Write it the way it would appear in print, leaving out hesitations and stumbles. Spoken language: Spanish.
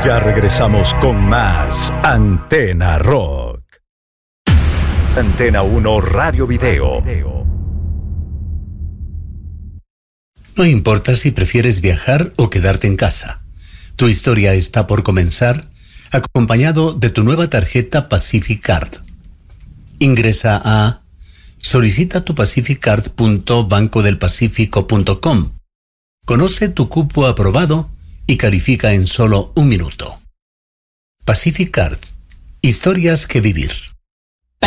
Ya regresamos con más Antena Rock. Antena 1 Radio Video. No importa si prefieres viajar o quedarte en casa. Tu historia está por comenzar, acompañado de tu nueva tarjeta Pacific Card. Ingresa a solicitatupacificcard.bancodelpacifico.com. Conoce tu cupo aprobado y califica en solo un minuto. Pacific Card. Historias que vivir.